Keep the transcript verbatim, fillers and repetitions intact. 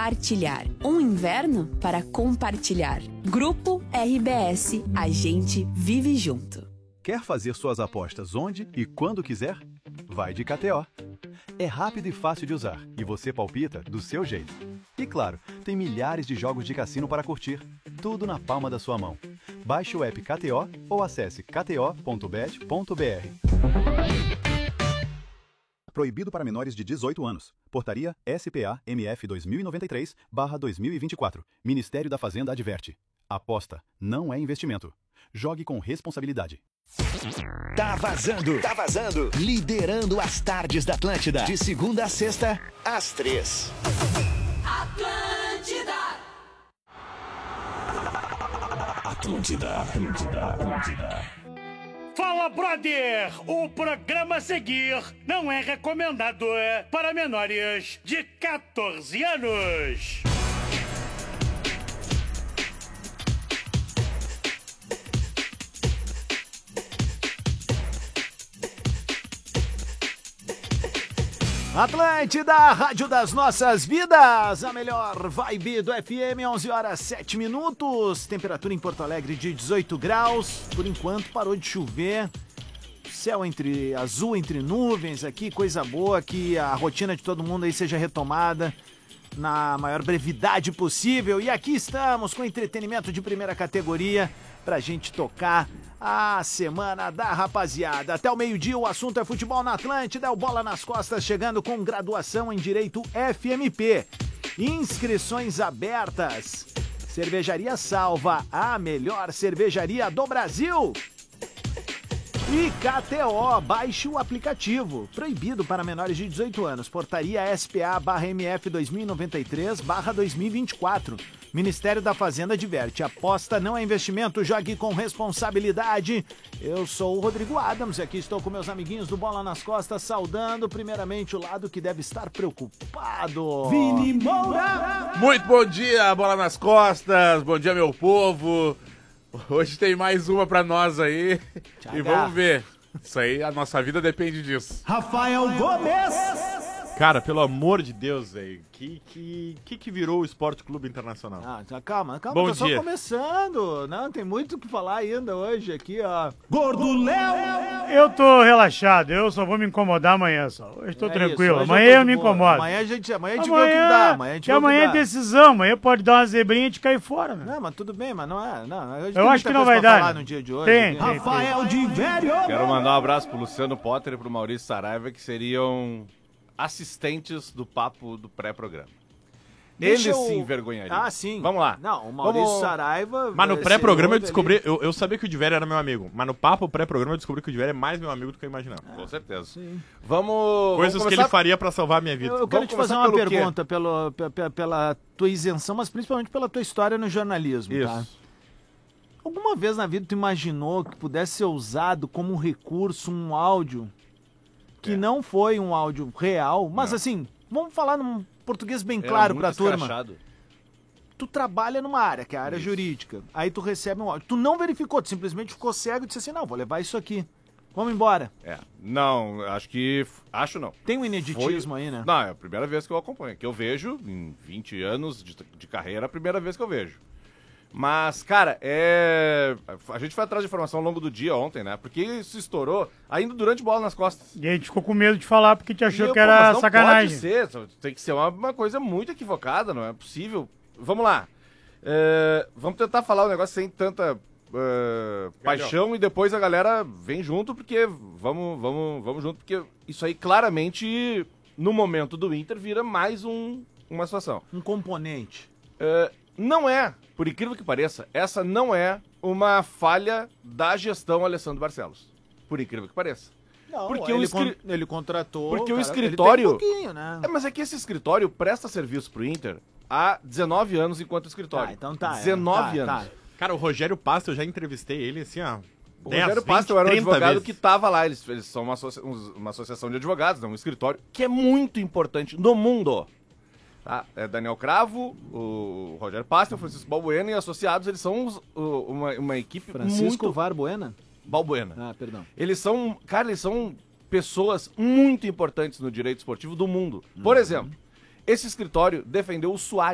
partilhar. Um inverno para compartilhar. Grupo R B S, a gente vive junto. Quer fazer suas apostas onde e quando quiser? Vai de K T O. É rápido e fácil de usar e você palpita do seu jeito. E claro, tem milhares de jogos de cassino para curtir, tudo na palma da sua mão. Baixe o app K T O ou acesse k t o ponto bet ponto b r. Proibido para menores de dezoito anos. Portaria S P A M F dois mil e noventa e três barra dois mil e vinte e quatro. Ministério da Fazenda adverte. Aposta não é investimento. Jogue com responsabilidade. Tá vazando, tá vazando. Liderando as tardes da Atlântida. De segunda a sexta, às três. Atlântida. Atlântida, Atlântida, Atlântida. Fala, brother! O programa a seguir não é recomendado para menores de catorze anos. Atlântida, Rádio das Nossas Vidas, a melhor vibe do F M, onze horas sete minutos, temperatura em Porto Alegre de dezoito graus, por enquanto parou de chover, céu entre azul entre nuvens aqui, coisa boa, que a rotina de todo mundo aí seja retomada na maior brevidade possível, e aqui estamos com entretenimento de primeira categoria pra gente tocar a semana da rapaziada. Até o meio-dia o assunto é futebol na Atlântida, é o Bola nas Costas chegando com graduação em Direito F M P. Inscrições abertas. Cervejaria Salva, a melhor cervejaria do Brasil. E K T O, baixe o aplicativo. Proibido para menores de dezoito anos. Portaria S P A barra M F dois mil e noventa e três barra dois mil e vinte e quatro. Ministério da Fazenda adverte. Aposta não é investimento, jogue com responsabilidade. Eu sou o Rodrigo Adams e aqui estou com meus amiguinhos do Bola nas Costas, saudando primeiramente o lado que deve estar preocupado. Vini Moura! Muito bom dia, Bola nas Costas. Bom dia, meu povo. Hoje tem mais uma pra nós aí. Tchau, e vamos ver. Isso aí, a nossa vida depende disso. Rafael Gomes! Cara, pelo amor de Deus, velho, que, que que que virou o Esporte Clube Internacional? Ah, tá, calma, calma, Bom tá só dia. começando. Não, tem muito o que falar ainda hoje aqui, ó. Gordo Léo! Eu tô relaxado, eu só vou me incomodar amanhã só. Hoje tô É tranquilo, isso, hoje amanhã tô eu de me boa. incomodo. Amanhã a gente, amanhã a gente vê o que Amanhã, dá. Amanhã a gente que vê o que amanhã é dá. decisão, amanhã pode dar uma zebrinha de cair fora, né? Não, mas tudo bem, mas não é. Não, a gente Eu tem acho que muita não coisa vai pra dar. falar né? no dia de hoje. Tem, aqui. tem, tem. Rafael de Velho! Quero mandar um abraço pro Luciano Potter e pro Maurício Saraiva, que seriam assistentes do papo do pré-programa. Deixa Eles eu- se envergonhariam. Ah, sim. Vamos lá. Não, o Maurício Vamos- Saraiva... Mas no esse pré-programa eu outro descobri, ali- eu, eu sabia que o Divério era meu amigo, mas no papo pré-programa eu descobri que o Divério é mais meu amigo do que eu imaginava. Com certeza. Sim. Vamos. Coisas vamos que ele começar- faria pra salvar a minha vida. Eu, eu quero Vamos te fazer começar uma pelo quê? pergunta pelo, pe- pe- pela tua isenção, mas principalmente pela tua história no jornalismo, Isso. tá? Alguma vez na vida tu imaginou que pudesse ser usado como um recurso um áudio que É. não foi um áudio real, mas Não. assim, vamos falar num português bem Era claro muito pra turma. escrachado. Tu trabalha numa área, que é a área Isso. jurídica. Aí tu recebe um áudio. Tu não verificou, tu simplesmente ficou cego e disse assim, não, vou levar isso aqui. Vamos embora. É. Não, acho que. Acho não. Tem um ineditismo aí, né? Não, é a primeira vez que eu acompanho. Que eu vejo, em vinte anos de, de carreira, é a primeira vez que eu vejo. Mas, cara, é. A gente foi atrás de informação ao longo do dia ontem, né? Porque isso estourou ainda durante Bola nas Costas. E a gente ficou com medo de falar porque te achou E eu, que pô, era mas não sacanagem. Pode ser, tem que ser uma, uma coisa muito equivocada, não é possível. Vamos lá. É, vamos tentar falar o negócio sem tanta é, paixão e depois a galera vem junto, porque vamos, vamos, vamos junto, porque isso aí claramente, no momento do Inter, vira mais um, uma situação. Um componente. É, não é, por incrível que pareça, essa não é uma falha da gestão Alessandro Barcelos. Por incrível que pareça. Não, Porque ele, o escri- con- ele contratou... Porque o cara, escritório- Ele tem um pouquinho, né? É, mas é que esse escritório presta serviço pro Inter há dezenove anos enquanto escritório. Ah, então tá. é, dezenove tá, anos. tá. Cara, o Rogério Pasto, eu já entrevistei ele assim, ó. O dez, Rogério vinte, Pastor era um trinta advogado vezes. que tava lá. Eles, eles são uma, associa- uns- uma associação de advogados, né, um escritório que é muito importante no mundo. Tá? É Daniel Cravo, o Rogério Pastor, o Francisco Balbuena e associados, eles são uns- o- uma, uma equipe Francisco muito... Varbuena? Balbuena. Ah, perdão. Eles são, cara, eles são pessoas muito importantes no direito esportivo do mundo. Por exemplo, esse escritório defendeu o Suárez.